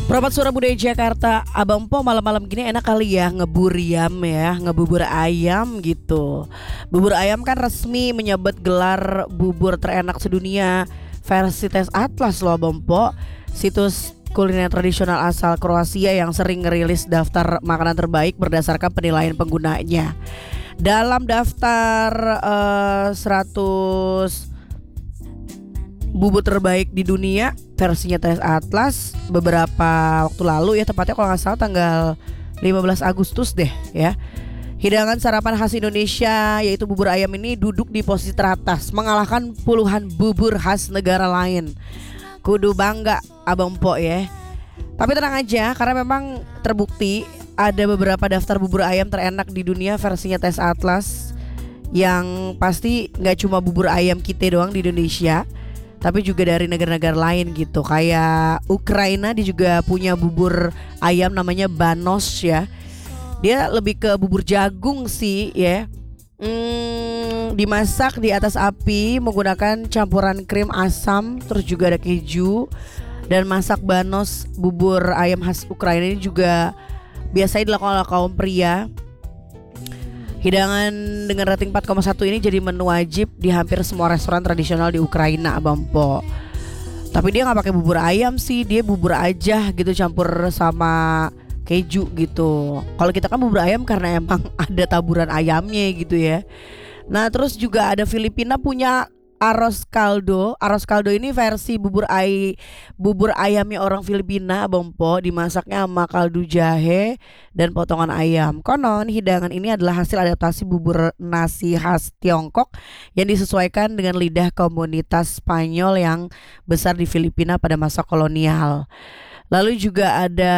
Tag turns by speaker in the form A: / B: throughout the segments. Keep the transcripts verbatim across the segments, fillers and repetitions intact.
A: Probat Suara Budaya Jakarta, Abang Po malam-malam gini enak kali ya ngeburiam ya, ngebubur ayam gitu. Bubur ayam kan resmi menyabet gelar bubur terenak sedunia versi tes Atlas loh Abang Po. Situs kuliner tradisional asal Kroasia yang sering ngerilis daftar makanan terbaik berdasarkan penilaian penggunanya. Dalam daftar uh, seratus bubur terbaik di dunia versinya tes Atlas beberapa waktu lalu ya, tepatnya kalau nggak salah tanggal lima belas Agustus deh ya. Hidangan sarapan khas Indonesia yaitu bubur ayam ini duduk di posisi teratas mengalahkan puluhan bubur khas negara lain. Kudu bangga Abang Po ya. Tapi tenang aja karena memang terbukti ada beberapa daftar bubur ayam terenak di dunia versinya tes Atlas yang pasti nggak cuma bubur ayam kita doang di Indonesia, tapi juga dari negara-negara lain gitu. Kayak Ukraina dia juga punya bubur ayam namanya banos ya. Dia lebih ke bubur jagung sih ya. Hmm, dimasak di atas api menggunakan campuran krim asam, terus juga ada keju. Dan masak banos bubur ayam khas Ukraina ini juga biasanya dilakukan oleh kaum pria. Hidangan dengan rating empat koma satu ini jadi menu wajib di hampir semua restoran tradisional di Ukraina Abang Po. Tapi dia gak pakai bubur ayam sih, dia bubur aja gitu campur sama keju gitu. Kalau kita kan bubur ayam karena emang ada taburan ayamnya gitu ya. Nah terus juga ada Filipina punya arroz caldo. Arroz caldo ini versi bubur ay bubur ayamnya orang Filipina Abang Po, dimasaknya sama kaldu jahe dan potongan ayam. Konon hidangan ini adalah hasil adaptasi bubur nasi khas Tiongkok yang disesuaikan dengan lidah komunitas Spanyol yang besar di Filipina pada masa kolonial. Lalu juga ada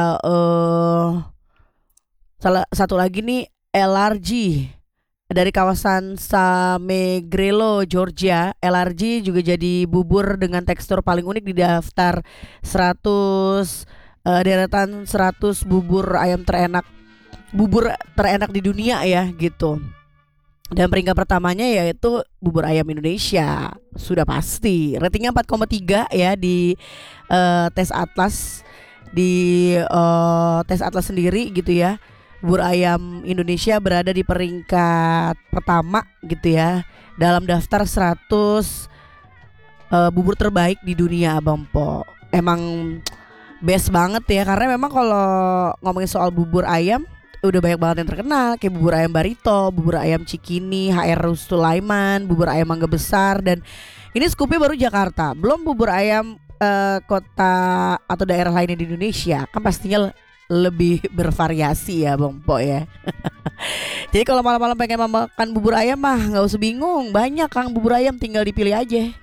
A: uh, salah satu lagi nih L R G dari kawasan Samegrelo, Georgia. L R G juga jadi bubur dengan tekstur paling unik di daftar seratus uh, deretan seratus bubur ayam terenak bubur terenak di dunia ya gitu. Dan peringkat pertamanya yaitu bubur ayam Indonesia. Sudah pasti. Ratingnya empat koma tiga ya di uh, tes Atlas. Di uh, tes Atlas sendiri gitu ya. Bubur ayam Indonesia berada di peringkat pertama gitu ya dalam daftar seratus uh, bubur terbaik di dunia Abang Po. Emang best banget ya karena memang kalau ngomongin soal bubur ayam udah banyak banget yang terkenal kayak bubur ayam Barito, bubur ayam Cikini, H R Sulaiman, bubur ayam Mangga Besar, dan ini skupnya baru Jakarta. Belum bubur ayam uh, kota atau daerah lainnya di Indonesia kan pastinya lebih bervariasi ya Bang Po ya. Jadi kalau malam-malam pengen makan bubur ayam mah nggak usah bingung, banyak Kang bubur ayam, tinggal dipilih aja.